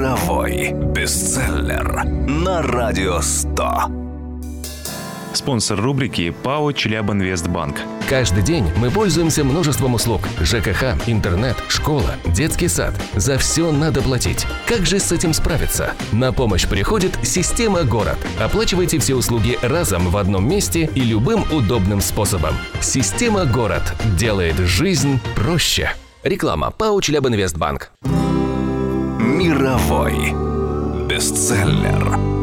Мировой бестселлер на Радио 100. Спонсор рубрики ПАО «Челябинвестбанк». Каждый день мы пользуемся множеством услуг. ЖКХ, интернет, школа, детский сад. За все надо платить. Как же с этим справиться? На помощь приходит система «Город». Оплачивайте все услуги разом в одном месте и любым удобным способом. Система «Город» делает жизнь проще. Реклама. ПАО «Челябинвестбанк». Мировой бестселлер.